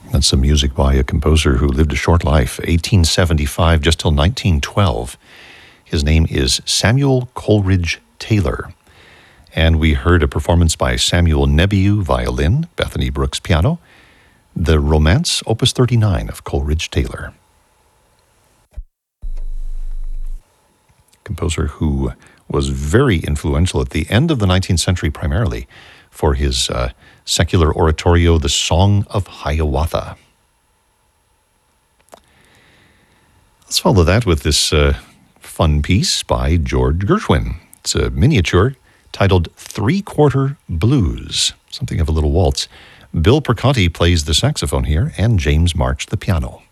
That's some music by a composer who lived a short life, 1875 just till 1912. His name is Samuel Coleridge Taylor. And we heard a performance by Samuel Nebiu, violin, Bethany Brooks, piano, the Romance, Opus 39 of Coleridge Taylor. Composer who was very influential at the end of the 19th century primarily for his secular oratorio, The Song of Hiawatha. Let's follow that with this fun piece by George Gershwin. It's a miniature titled Three-Quarter Blues, something of a little waltz. Bill Perconti plays the saxophone here, and James March the piano.